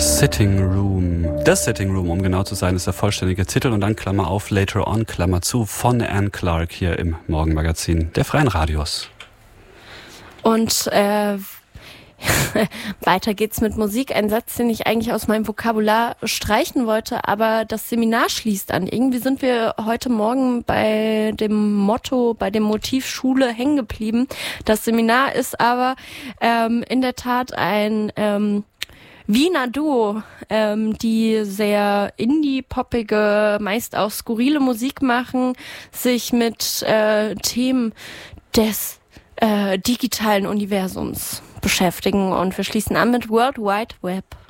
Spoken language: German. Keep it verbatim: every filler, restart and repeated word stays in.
Sitting Room. The Sitting Room, um genau zu sein, ist der vollständige Titel und dann Klammer auf, Later On, Klammer zu, von Anne Clark hier im Morgenmagazin der Freien Radios. Und äh, weiter geht's mit Musik. Ein Satz, den ich eigentlich aus meinem Vokabular streichen wollte, aber das Seminar schließt an. Irgendwie sind wir heute Morgen bei dem Motto, bei dem Motiv Schule hängen geblieben. Das Seminar ist aber ähm, in der Tat ein ähm, Wiener Duo, ähm, die sehr indie-poppige, meist auch skurrile Musik machen, sich mit äh, Themen des äh, digitalen Universums beschäftigen. Und wir schließen an mit World Wide Web.